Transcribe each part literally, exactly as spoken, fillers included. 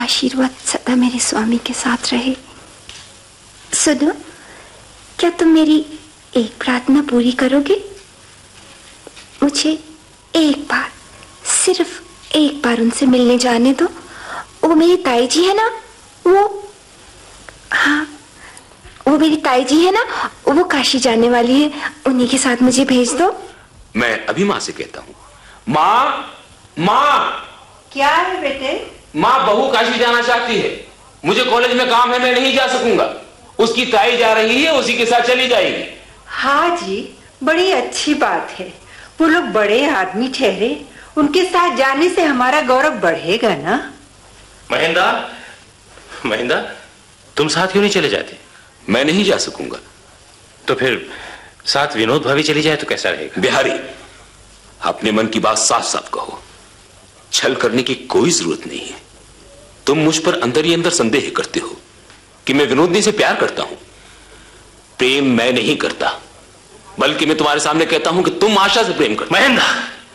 आशीर्वाद सदा मेरे स्वामी के साथ रहे। सुनो, क्या तुम मेरी एक प्रार्थना पूरी करोगे? मुझे एक बार, सिर्फ एक बार उनसे मिलने जाने दो। वो मेरी ताई जी है ना, वो हाँ वो मेरी ताई जी है ना, वो काशी जाने वाली है, उन्हीं के साथ मुझे भेज दो। मैं अभी माँ से कहता हूँ। माँ, माँ। क्या है बेटे? माँ, बहू काशी जाना चाहती है। मुझे कॉलेज में काम है, मैं नहीं जा सकूंगा। उसकी ताई जा रही है, उसी के साथ चली जाएगी। हाँ जी, बड़ी अच्छी बात है। वो लोग बड़े आदमी ठहरे, उनके साथ जाने से हमारा गौरव बढ़ेगा ना। महेंद्र, महेंद्र, तुम साथ क्यों नहीं चले जाते? मैं नहीं जा सकूंगा। तो फिर साथ विनोद भाभी चली जाए तो कैसा रहेगा? बिहारी, अपने मन की बात साफ साफ कहो। छल करने की कोई जरूरत नहीं है। तुम मुझ पर अंदर ही अंदर संदेह करते हो कि मैं विनोदनी से प्यार करता हूं। प्रेम मैं नहीं करता, बल्कि मैं तुम्हारे सामने कहता हूं कि तुम आशा से प्रेम करते। महेंद्र,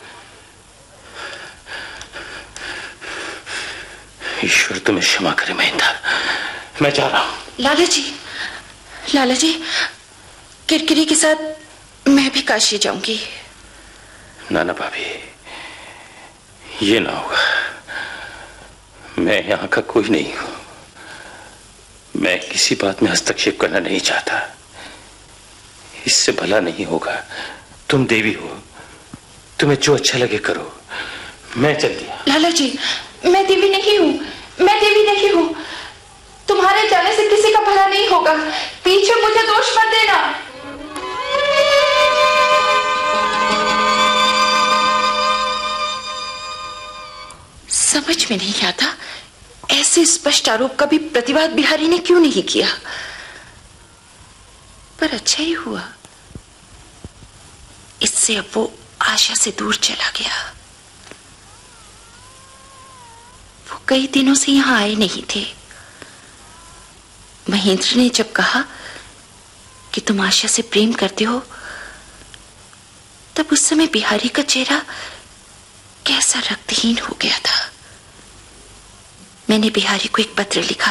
ईश्वर तुम्हें क्षमा करे महेंद्र, मैं जा रहा हूं। लाला जी, लाला जी, किरकिरी के साथ मैं भी काशी जाऊंगी। नाना भाभी, ये ना होगा। मैं यहां का कोई नहीं हूं। मैं किसी बात में हस्तक्षेप करना नहीं चाहता। इससे भला नहीं होगा। तुम देवी हो, तुम्हें जो अच्छा लगे करो। मैं चल दिया। लाला जी, मैं देवी नहीं हूं, मैं देवी नहीं हूं। तुम्हारे जाने से किसी का भला नहीं होगा। पीछे मुझे दोष मत देना। समझ में नहीं आता, ऐसे स्पष्ट आरोप का भी प्रतिवाद बिहारी ने क्यों नहीं किया। पर अच्छा ही हुआ, इससे अब वो आशा से दूर चला गया। वो कई दिनों से यहां आए नहीं थे। महेंद्र ने जब कहा कि तुम आशा से प्रेम करते हो, तब उस समय बिहारी का चेहरा कैसा रक्तहीन हो गया था। मैंने बिहारी को एक पत्र लिखा।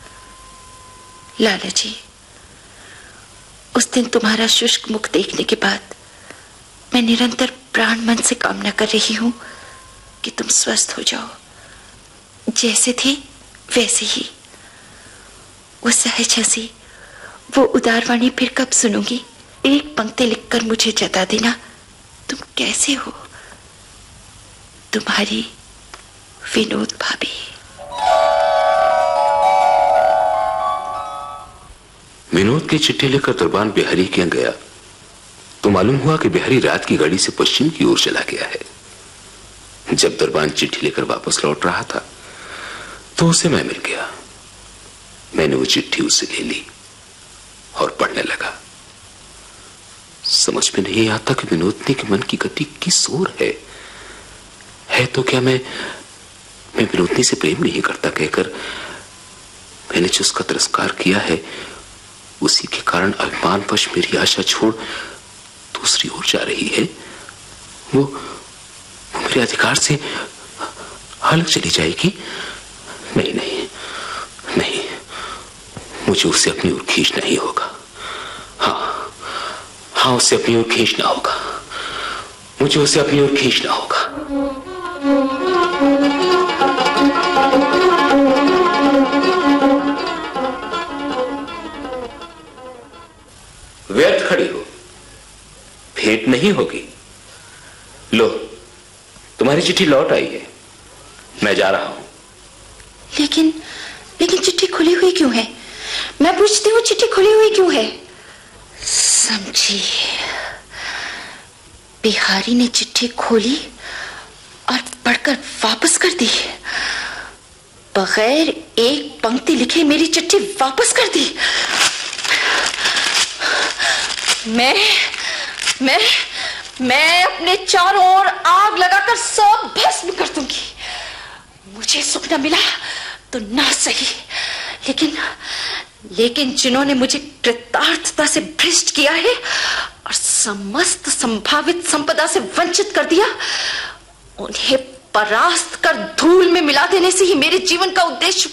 लाला जी, उस दिन तुम्हारा शुष्क मुख देखने के बाद मैं निरंतर प्राण मन से कामना कर रही हूं कि तुम स्वस्थ हो जाओ। जैसे थे वैसे ही। वो सहज हंसी, वो उदार वाणी फिर कब सुनूंगी? एक पंक्ति लिखकर मुझे जता देना, तुम कैसे हो। तुम्हारी विनोद भाभी। विनोद की चिट्ठी लेकर दरबान बिहारी के यहाँ गया तो मालूम हुआ कि बिहारी रात की गाड़ी से पश्चिम की ओर चला गया है। जब दरबान चिट्ठी लेकर वापस लौट रहा था तो उसे मैं मिल गया। मैंने वो चिट्ठी उससे ले ली और पढ़ने लगा। समझ में नहीं आता कि विनोदनी के मन की गति किस ओर है। है तो क्या मैं मैं विनोदनी से प्रेम नहीं करता कहकर मैंने जो उसका तिरस्कार किया है, उसी के कारण अभिमानवश मेरी आशा छोड़ दूसरी ओर जा रही है। वो, वो मेरे अधिकार से अलग चली जाएगी। नहीं नहीं नहीं, मुझे उसे अपनी ओर खींचना ही होगा। हाँ हाँ, उसे अपनी ओर खींचना होगा। मुझे उसे अपनी ओर खींचना होगा। व्यर्थ खड़ी हो, भेंट नहीं होगी। लो, तुम्हारी चिट्ठी लौट आई है। मैं जा रहा हूं। लेकिन लेकिन चिट्ठी खुली हुई क्यों है? मैं पूछती हूँ, चिट्ठी खुली हुई क्यों है? समझी, बिहारी ने चिट्ठी खोली और पढ़कर वापस कर दी। बगैर एक पंक्ति लिखे मेरी चिट्ठी वापस कर दी। मैं मैं मैं अपने चारों ओर आग लगाकर सब भस्म कर दूंगी। मुझे सुख न मिला तो ना सही, लेकिन लेकिन जिन्होंने मुझे कृतार्थता से भ्रष्ट किया है और समस्त संभावित संपदा से वंचित कर दिया, उन्हें परास्त कर धूल में मिला देने से ही मेरे जीवन का उद्देश्य